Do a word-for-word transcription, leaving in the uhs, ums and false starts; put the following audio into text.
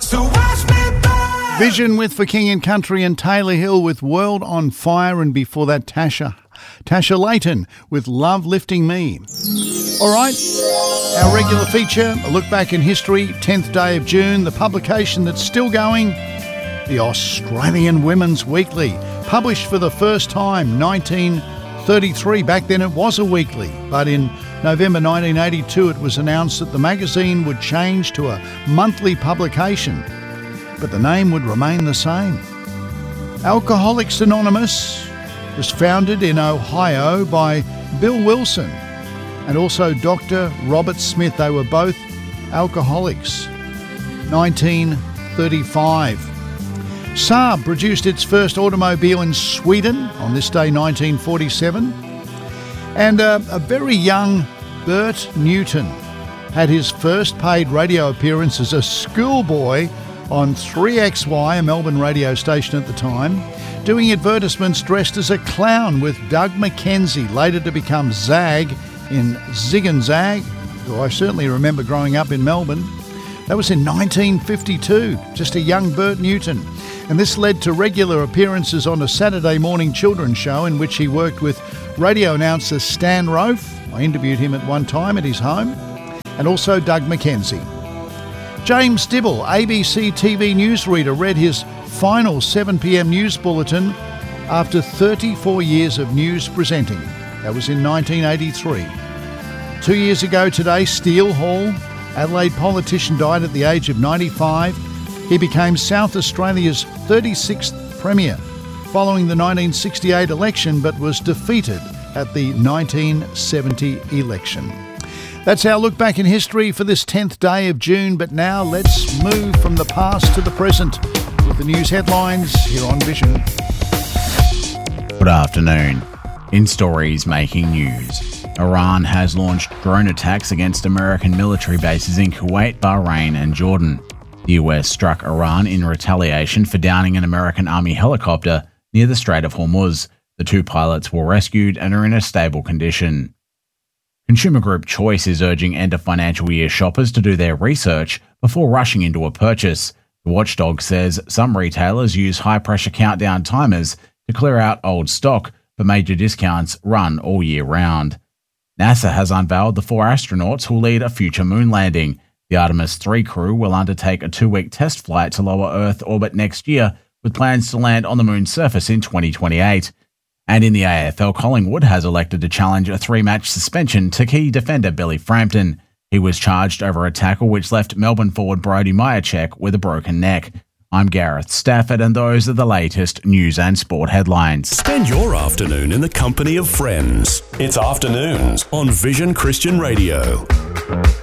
So watch me burn. Vision with For King and Country and Taylor Hill with World on Fire, and before that Tasha. Tasha Layton with Love Lifting Me. All right, our regular feature, a look back in history, tenth day of June, the publication that's still going, the Australian Women's Weekly, published for the first time, nineteen thirty-three. Back then it was a weekly, but in November nineteen eighty-two it was announced that the magazine would change to a monthly publication, but the name would remain the same. Alcoholics Anonymous was founded in Ohio by Bill Wilson and also Doctor Robert Smith. They were both alcoholics. nineteen thirty-five. Saab produced its first automobile in Sweden on this day, nineteen forty-seven. And uh, a very young Bert Newton had his first paid radio appearance as a schoolboy on three X Y, a Melbourne radio station at the time, doing advertisements dressed as a clown with Doug McKenzie, later to become Zag in Zig and Zag, who I certainly remember growing up in Melbourne. That was in nineteen fifty-two, just a young Bert Newton. And this led to regular appearances on a Saturday morning children's show in which he worked with radio announcer Stan Rofe. I interviewed him at one time at his home. And also Doug McKenzie. James Dibble, A B C T V newsreader, read his final seven p.m. news bulletin after thirty-four years of news presenting. That was in nineteen eighty-three. Two years ago today, Steele Hall, Adelaide politician, died at the age of ninety-five. He became South Australia's thirty-sixth Premier following the nineteen sixty-eight election, but was defeated at the nineteen seventy election. That's our look back in history for this tenth day of June, but now let's move from the past to the present with the news headlines here on Vision. Good afternoon. In stories making news, Iran has launched drone attacks against American military bases in Kuwait, Bahrain and Jordan. The U S struck Iran in retaliation for downing an American Army helicopter near the Strait of Hormuz. The two pilots were rescued and are in a stable condition. Consumer Group Choice is urging end of financial year shoppers to do their research before rushing into a purchase. The watchdog says some retailers use high-pressure countdown timers to clear out old stock, but major discounts run all year round. NASA has unveiled the four astronauts who will lead a future moon landing. The Artemis three crew will undertake a two-week test flight to lower Earth orbit next year, with plans to land on the moon's surface in twenty twenty-eight. And in the A F L, Collingwood has elected to challenge a three-match suspension to key defender Billy Frampton. He was charged over a tackle which left Melbourne forward Brody Myercheck with a broken neck. I'm Gareth Stafford, and those are the latest news and sport headlines. Spend your afternoon in the company of friends. It's Afternoons on Vision Christian Radio.